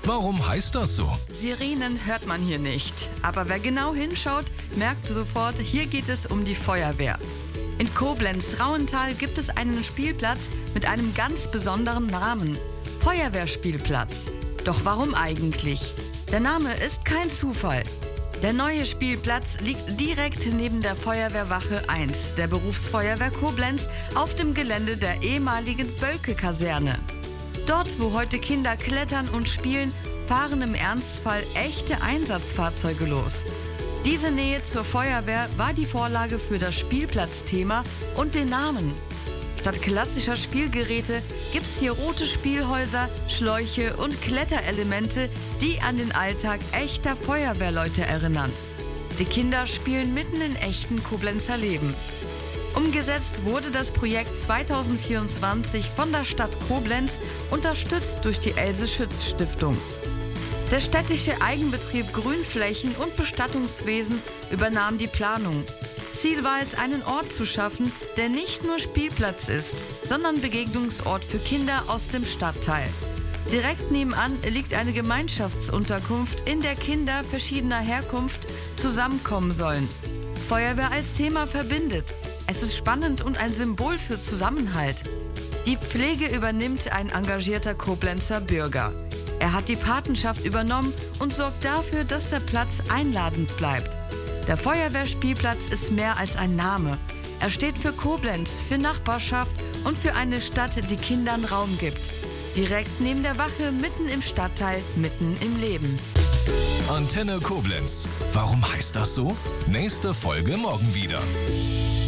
Warum heißt das so? Sirenen hört man hier nicht. Aber wer genau hinschaut, merkt sofort, hier geht es um die Feuerwehr. In Koblenz-Rauental gibt es einen Spielplatz mit einem ganz besonderen Namen. Feuerwehrspielplatz. Doch warum eigentlich? Der Name ist kein Zufall. Der neue Spielplatz liegt direkt neben der Feuerwehrwache 1 der Berufsfeuerwehr Koblenz auf dem Gelände der ehemaligen Bölke-Kaserne. Dort, wo heute Kinder klettern und spielen, fahren im Ernstfall echte Einsatzfahrzeuge los. Diese Nähe zur Feuerwehr war die Vorlage für das Spielplatzthema und den Namen. Statt klassischer Spielgeräte gibt's hier rote Spielhäuser, Schläuche und Kletterelemente, die an den Alltag echter Feuerwehrleute erinnern. Die Kinder spielen mitten in echten Koblenzer Leben. Umgesetzt wurde das Projekt 2024 von der Stadt Koblenz, unterstützt durch die Else-Schütz-Stiftung. Der städtische Eigenbetrieb Grünflächen und Bestattungswesen übernahm die Planung. Ziel war es, einen Ort zu schaffen, der nicht nur Spielplatz ist, sondern Begegnungsort für Kinder aus dem Stadtteil. Direkt nebenan liegt eine Gemeinschaftsunterkunft, in der Kinder verschiedener Herkunft zusammenkommen sollen. Feuerwehr als Thema verbindet. Es ist spannend und ein Symbol für Zusammenhalt. Die Pflege übernimmt ein engagierter Koblenzer Bürger. Er hat die Patenschaft übernommen und sorgt dafür, dass der Platz einladend bleibt. Der Feuerwehrspielplatz ist mehr als ein Name. Er steht für Koblenz, für Nachbarschaft und für eine Stadt, die Kindern Raum gibt. Direkt neben der Wache, mitten im Stadtteil, mitten im Leben. Antenne Koblenz. Warum heißt das so? Nächste Folge morgen wieder.